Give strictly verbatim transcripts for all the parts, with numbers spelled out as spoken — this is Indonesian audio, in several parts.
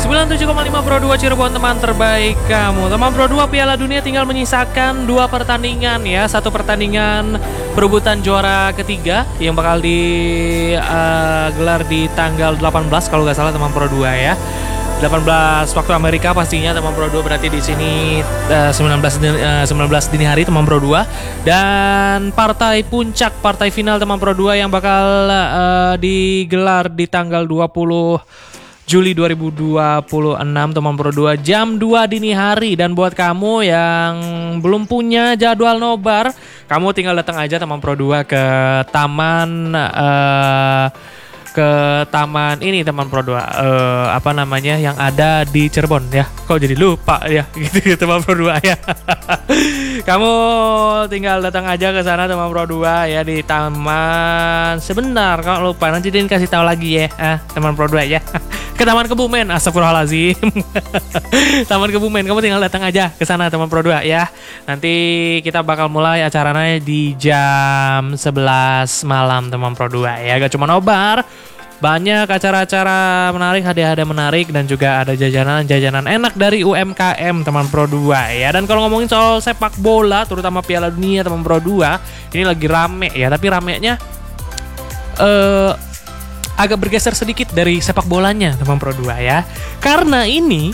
sembilan puluh tujuh koma lima Pro dua Cirebon, teman terbaik kamu. Teman Pro dua, Piala Dunia tinggal menyisakan dua pertandingan ya. Satu pertandingan perebutan juara ketiga yang bakal digelar uh, di tanggal delapan belas kalau nggak salah teman Pro dua ya. delapan belas waktu Amerika pastinya teman Pro dua, berarti di sini uh, sembilan belas uh, sembilan belas dini hari teman Pro dua, dan partai puncak, partai final teman Pro dua yang bakal uh, digelar di tanggal dua puluh Juli dua ribu dua puluh enam teman Pro dua jam dua dini hari. Dan buat kamu yang belum punya jadwal nobar, kamu tinggal datang aja teman Pro dua ke taman uh, ke taman ini teman Pro dua uh, apa namanya yang ada di Cirebon ya. Kok jadi lupa ya gitu teman Pro dua ya. Kamu tinggal datang aja ke sana teman Pro dua ya, di taman. Sebentar kalau lupa nanti Din kasih tahu lagi ya ah, teman Pro dua ya. Ke Taman Kebumen, astagfirullahaladzim. Taman Kebumen, kamu tinggal datang aja ke sana teman Pro dua ya. Nanti kita bakal mulai acaranya di jam sebelas malam teman Pro dua ya. Gak cuma nobar, banyak acara-acara menarik, hadiah-hadiah menarik, dan juga ada jajanan-jajanan enak dari U M K M teman Pro dua ya. Dan kalau ngomongin soal sepak bola, terutama Piala Dunia teman Pro dua, ini lagi rame ya. Tapi ramenya eh uh, agak bergeser sedikit dari sepak bolanya teman Pro dua ya. Karena ini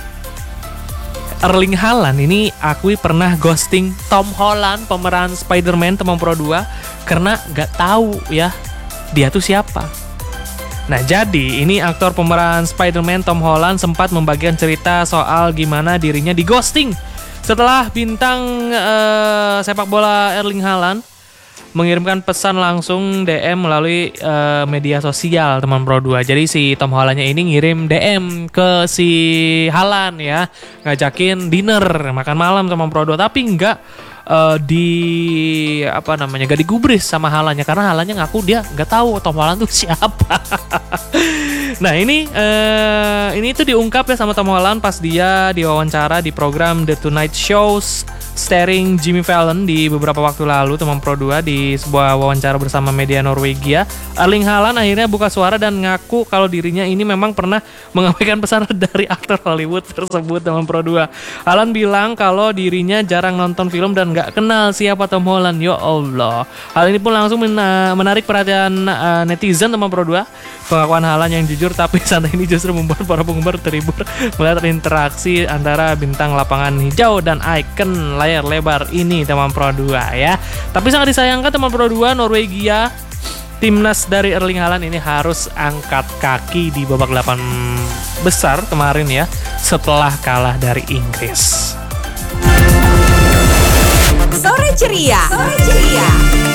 Erling Haaland ini akui pernah ghosting Tom Holland, pemeran Spider-Man teman Pro dua, karena gak tahu ya dia tuh siapa. Nah, jadi ini aktor pemeran Spider-Man Tom Holland sempat membagikan cerita soal gimana dirinya di ghosting setelah bintang uh, sepak bola Erling Haaland mengirimkan pesan langsung D M melalui uh, media sosial teman Pro dua. Jadi si Tom Hollandnya ini ngirim D M ke si Haaland ya, ngajakin dinner, makan malam teman Pro dua, tapi enggak uh, di apa namanya gak digubris sama Haalandnya, karena Haalandnya ngaku dia nggak tahu Tom Holland tuh siapa. Nah ini uh, ini tuh diungkap ya sama Tom Holland pas dia diwawancara di program The Tonight Show starring Jimmy Fallon di beberapa waktu lalu teman Pro dua. Di sebuah wawancara bersama media Norwegia, Erling Haaland akhirnya buka suara dan ngaku kalau dirinya ini memang pernah mengabaikan pesan dari aktor Hollywood tersebut teman Pro dua. Haaland bilang kalau dirinya jarang nonton film dan gak kenal siapa Tom Holland. Ya Allah, hal ini pun langsung menarik perhatian uh, netizen teman Pro dua. Pengakuan Haaland yang jujur tapi santai ini justru membuat para penggemar terhibur melihat interaksi antara bintang lapangan hijau dan ikon layar lebar ini teman Pro dua ya. Tapi sangat disayangkan teman Pro dua, Norwegia, timnas dari Erling Haaland ini harus angkat kaki di babak delapan besar kemarin ya, setelah kalah dari Inggris. Sore ceria. Sore